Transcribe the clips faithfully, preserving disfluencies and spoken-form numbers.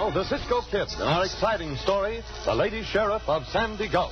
now, the Cisco Kid in our exciting story, The Lady Sheriff of Sandy Gulch.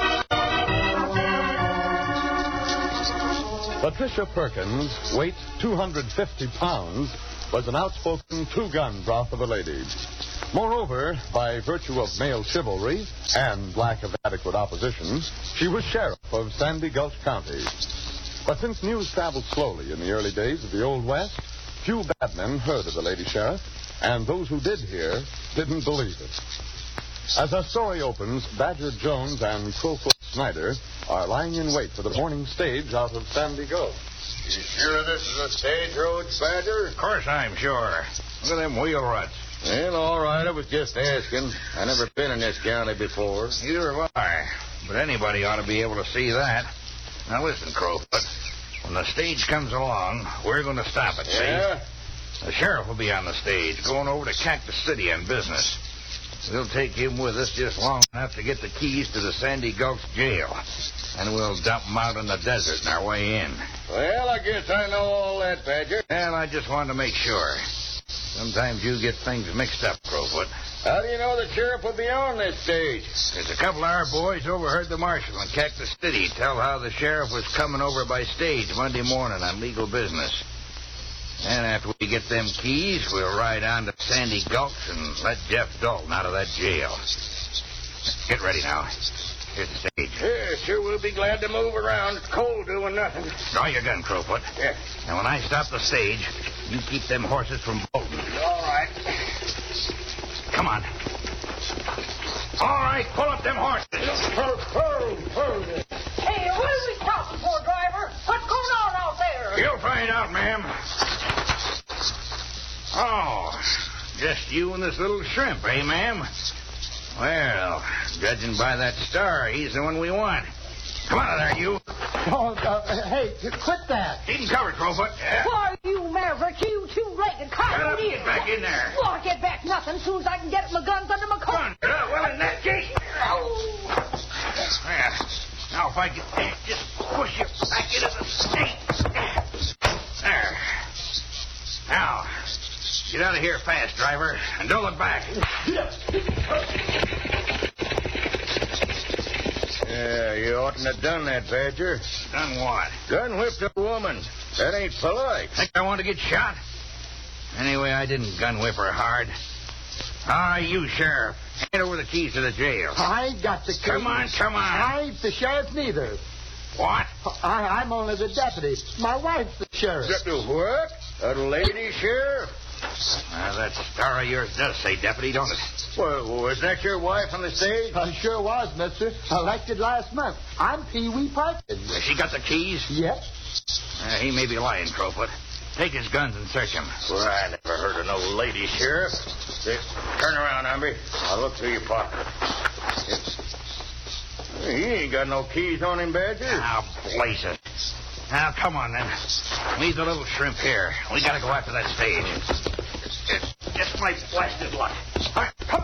Patricia Perkins, weight two hundred fifty pounds, was an outspoken two-gun broth of a lady. Moreover, by virtue of male chivalry and lack of adequate opposition, she was sheriff of Sandy Gulch County. But since news traveled slowly in the early days of the Old West, few bad men heard of the lady sheriff, and those who did hear didn't believe it. As our story opens, Badger Jones and Crowfoot Snyder are lying in wait for the morning stage out of Sandy Gulch. You sure this is a stage road, Badger? Of course I'm sure. Look at them wheel ruts. Well, all right, I was just asking. I never been in this county before. Neither have I. But anybody ought to be able to see that. Now listen, Crowfoot. When the stage comes along, we're going to stop it, Yeah? see? The sheriff will be on the stage, going over to Cactus City on business. We'll take him with us just long enough to get the keys to the Sandy Gulch jail. And we'll dump them out in the desert on our way in. Well, I guess I know all that, Badger. Well, I just wanted to make sure. Sometimes you get things mixed up, Crowfoot. How do you know the sheriff will be on this stage? There's a couple of our boys overheard the marshal in Cactus City tell how the sheriff was coming over by stage Monday morning on legal business. And after we get them keys, we'll ride on to Sandy Gulch and let Jeff Dalton out of that jail. Get ready now. Here's the stage. Yeah, sure, we'll be glad to move around. It's cold doing nothing. Draw your gun, Crowfoot. Yeah. Now, when I stop the stage, you keep them horses from bolting. All right. Come on. All right, pull up them horses. Hey, what are we stopping for, driver? What's going on out there? You'll find out, ma'am. Oh, just you and this little shrimp, eh, ma'am? Well, judging by that star, he's the one we want. Come out of there, you. Oh, uh, hey, quit that. Keep him covered, Crowfoot. Yeah. Why, you maverick, you two-legged Shut up, coyote. get back in there. Well, I get back nothing. As soon as I can get my guns under my coat. Come on. Uh, well, in that case. Oh. Yeah. Now, if I could uh, just push you back into the seat. There. Now, get out of here fast, driver, and don't look back. Yeah, you oughtn't have done that, Badger. Done what? Gun whipped a woman. That ain't polite. Think I want to get shot? Anyway, I didn't gun whip her hard. Ah, you, Sheriff. Hand over the keys to the jail. I ain't got the keys. Come on, come on. I ain't the sheriff neither. What? I, I'm only the deputy. My wife's the sheriff. What? A lady sheriff? Well, that star of yours does say deputy, don't it? Well, was that your wife on the stage? I sure was, mister. Elected last month. I'm Pee Wee Perkins. Has she got the keys? Yep. Uh, he may be lying, Crowfoot. Take his guns and search him. Well, I never heard of no lady sheriff. Here, turn around, Humby. I'll look through your pocket. He ain't got no keys on him, Badger. Now, blaze it. Now, come on, then. Leave the little shrimp here. We gotta go after that stage. It's just my blasted luck. All right, come